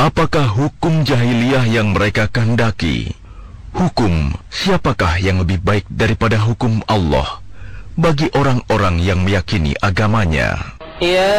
Apakah hukum jahiliyah yang mereka kehendaki? Hukum siapakah yang lebih baik daripada hukum Allah bagi orang-orang yang meyakini agamanya? Ya